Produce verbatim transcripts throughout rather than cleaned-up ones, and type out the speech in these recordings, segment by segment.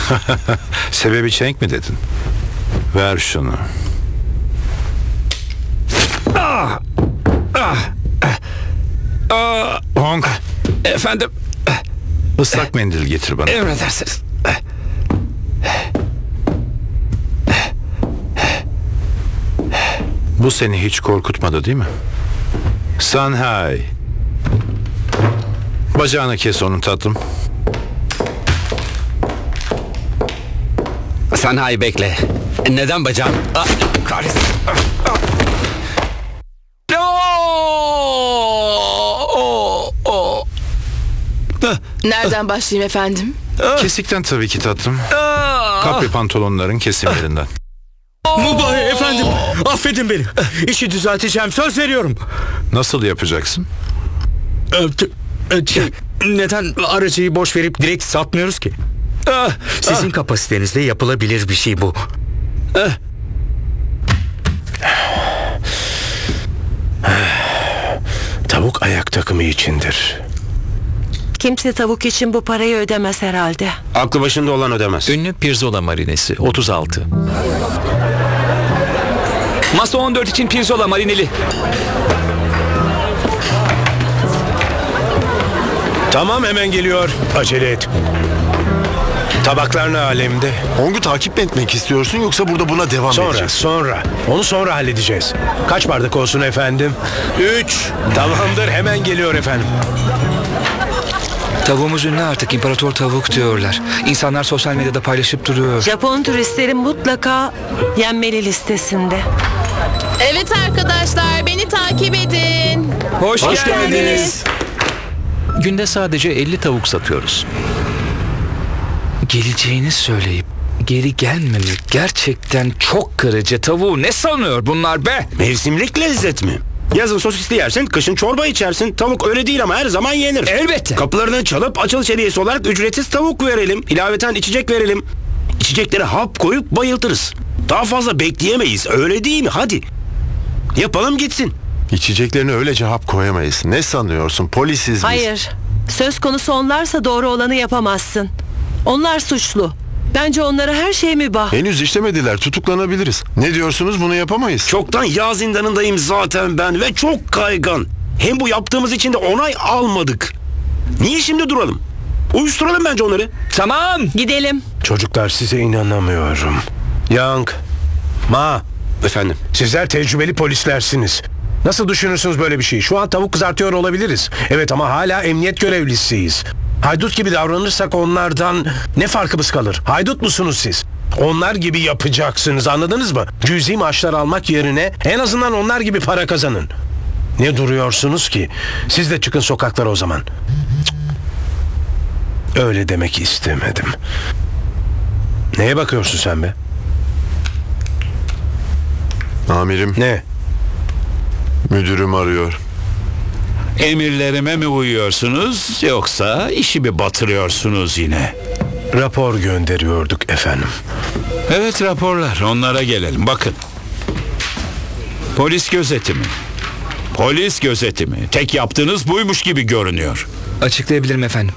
Sebebi Cenk mi dedin? Ver şunu. Ah! Ah! Ah! Hong, Efendim, ıslak mendil getir bana. emredersiniz. Bu seni hiç korkutmadı değil mi? Sanhay. Bacağını kes onun tatlım. Sanhay bekle. Neden bacağım? Ah, kahretsin. Ah, ah. Oh, oh, oh. Ah, Nereden başlayayım efendim? Kesikten tabii ki tatlım. ah. Kapri pantolonların kesimlerinden. Mubahi efendim, affedin beni. İşi düzelteceğim, söz veriyorum. Nasıl yapacaksın? Ee, t- e, şey, neden aracıyı boş verip direkt satmıyoruz ki? Ah, Sizin kapasitenizle yapılabilir bir şey bu. Tavuk ayak takımı içindir. Kimse tavuk için bu parayı ödemez herhalde. Aklı başında olan ödemez. Ünlü pirzola marinesi otuz altı. Masa on dört için pirzola marineli. Tamam, hemen geliyor. Acele et. Tabaklar ne alemde? Hong'u takip mi etmek istiyorsun yoksa burada buna devam Sonra, edeceksin? sonra. Onu sonra halledeceğiz. Kaç bardak olsun efendim? Üç. Tamamdır, hemen geliyor efendim. Tavuğumuz ünlü artık, imparator tavuk diyorlar. İnsanlar sosyal medyada paylaşıp duruyor. Japon turistlerin mutlaka yenmeli listesinde. Evet arkadaşlar, beni takip edin. Hoş, Hoş geldiniz. geldiniz. Günde sadece elli tavuk satıyoruz. Geleceğini söyleyip geri gelmemek gerçekten çok kırıcı. Tavuğu ne sanıyor bunlar be? Mevsimlik lezzet mi? Yazın sosisli yersin, kışın çorba içersin. Tavuk öyle değil ama her zaman yenir. Elbette. Kapılarını çalıp açılış hediyesi olarak ücretsiz tavuk verelim. İlaveten içecek verelim. İçeceklere hap koyup bayıltırız. Daha fazla bekleyemeyiz, öyle değil mi? Hadi. Yapalım gitsin. İçeceklerine öylece hap koyamayız. Ne sanıyorsun? Polisiz biz. Hayır. Söz konusu onlarsa doğru olanı yapamazsın. Onlar suçlu. Bence onlara her şey mübah. Henüz işlemediler. Tutuklanabiliriz. Ne diyorsunuz? Bunu yapamayız. Çoktan yağ zindanındayım zaten ben ve çok kaygan. Hem bu yaptığımız için de onay almadık. Niye şimdi duralım? Uyuşturalım bence onları. Tamam. Gidelim. Çocuklar, size inanamıyorum. Yang, Ma. Efendim? Sizler tecrübeli polislersiniz. Nasıl düşünürsünüz böyle bir şey? Şu an tavuk kızartıyor olabiliriz. Evet, ama hala emniyet görevlisiyiz. Haydut gibi davranırsak onlardan ne farkımız kalır? Haydut musunuz siz? Onlar gibi yapacaksınız, anladınız mı? Cüzi maaşlar almak yerine en azından onlar gibi para kazanın. Ne duruyorsunuz ki? Siz de çıkın sokaklara o zaman. Cık. Öyle demek istemedim. Neye bakıyorsun sen be? Amirim, Ne? müdürüm arıyor. Emirlerime mi uyuyorsunuz yoksa işi mi batırıyorsunuz yine? Rapor gönderiyorduk efendim. Evet, raporlar, onlara gelelim. Bakın. Polis gözetimi. Polis gözetimi. Tek yaptığınız buymuş gibi görünüyor. Açıklayabilirim efendim.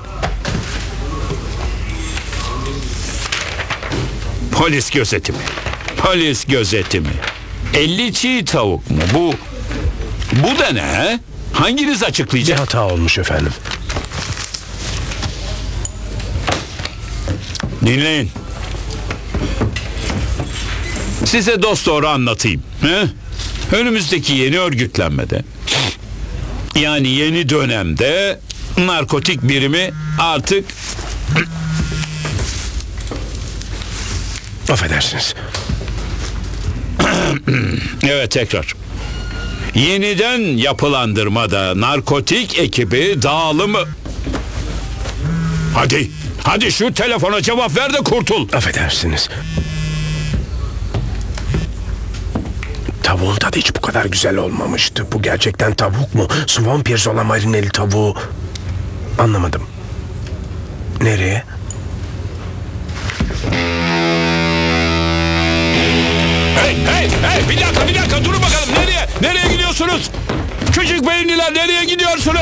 Polis gözetimi. Polis gözetimi. elli çiğ tavuk mu? Bu bu da ne? He? Hanginiz Bir açıklayacak? hata olmuş efendim. Dinleyin. Size dosdoğru anlatayım. He? Önümüzdeki yeni örgütlenmede, yani yeni dönemde narkotik birimi artık Affedersiniz. evet tekrar yeniden yapılandırmada narkotik ekibi dağılımı. Hadi, hadi şu telefona cevap ver de kurtul. Affedersiniz. Tavuğun tadı hiç bu kadar güzel olmamıştı. Bu gerçekten tavuk mu? Suvan pirzola marineli tavuğu. Anlamadım. Nereye? Hey, hey, hey, bir dakika, bir dakika, durun bakalım. Nereye, nereye gidiyorsunuz? Küçük beyinliler, nereye gidiyorsunuz?